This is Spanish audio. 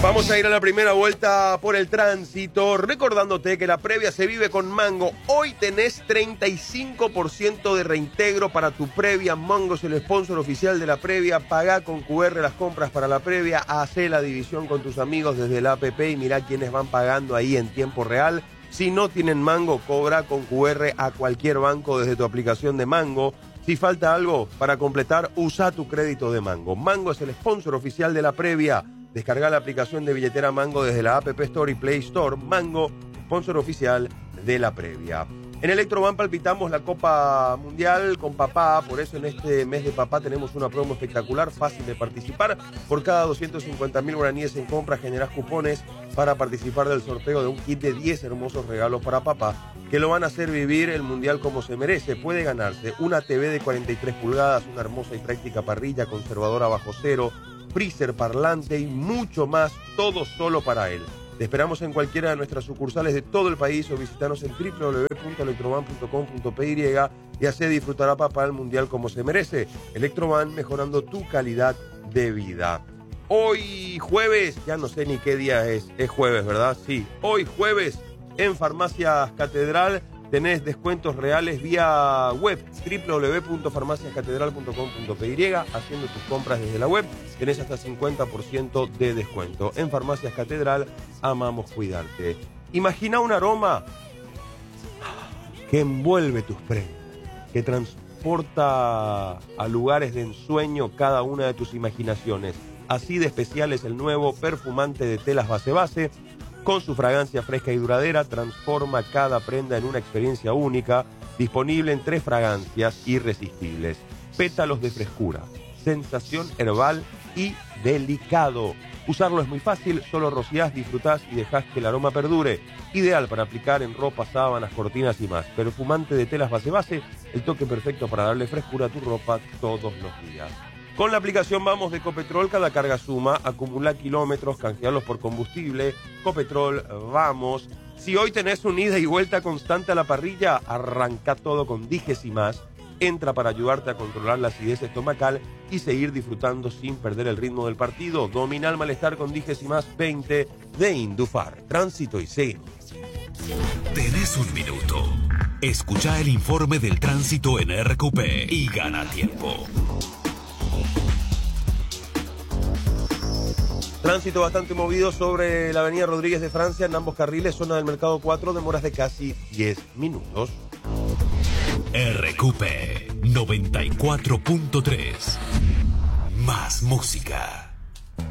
Vamos a ir a la primera vuelta por el tránsito, recordándote que la previa se vive con Mango. Hoy tenés 35% de reintegro para tu previa. Mango es el sponsor oficial de la previa. Pagá con QR las compras para la previa. Hacé la división con tus amigos desde la app y mirá quiénes van pagando ahí en tiempo real. Si no tienen Mango, cobra con QR a cualquier banco desde tu aplicación de Mango. Si falta algo para completar, usa tu crédito de Mango. Mango es el sponsor oficial de la previa. Descarga la aplicación de billetera Mango desde la App Store y Play Store. Mango, sponsor oficial de la previa. En Electroban palpitamos la Copa Mundial con papá, por eso en este mes de papá tenemos una promo espectacular, fácil de participar. Por cada 250.000 guaraníes en compra generás cupones para participar del sorteo de un kit de 10 hermosos regalos para papá, que lo van a hacer vivir el Mundial como se merece. Puede ganarse una TV de 43 pulgadas, una hermosa y práctica parrilla conservadora bajo cero, freezer parlante y mucho más, todo solo para él. Te esperamos en cualquiera de nuestras sucursales de todo el país o visitanos en www.electroban.com.py y así disfrutar a papá el Mundial como se merece. Electroban, mejorando tu calidad de vida. Hoy jueves, ya no sé ni qué día es jueves, ¿verdad? Sí, hoy jueves en Farmacias Catedral tenés descuentos reales vía web, www.farmaciascatedral.com.py. Haciendo tus compras desde la web, tenés hasta 50% de descuento. En Farmacias Catedral, amamos cuidarte. Imagina un aroma que envuelve tus prendas, que transporta a lugares de ensueño cada una de tus imaginaciones. Así de especial es el nuevo perfumante de telas base. Con su fragancia fresca y duradera, transforma cada prenda en una experiencia única, disponible en 3 fragancias irresistibles. Pétalos de frescura, sensación herbal y delicado. Usarlo es muy fácil, solo rociás, disfrutás y dejás que el aroma perdure. Ideal para aplicar en ropa, sábanas, cortinas y más. Perfumante de telas base, el toque perfecto para darle frescura a tu ropa todos los días. Con la aplicación Vamos de Copetrol, cada carga suma, acumula kilómetros, canjearlos por combustible. Copetrol, vamos. Si hoy tenés un ida y vuelta constante a la parrilla, arranca todo con Diges y más. Entra para ayudarte a controlar la acidez estomacal y seguir disfrutando sin perder el ritmo del partido. Domina el malestar con Diges y más 20 de Indufar. Tránsito y seguimos. Tenés un minuto. Escucha el informe del tránsito en RQP y gana tiempo. Tránsito bastante movido sobre la avenida Rodríguez de Francia en ambos carriles, zona del Mercado 4, demoras de casi 10 minutos. RQP 94.3. Más música.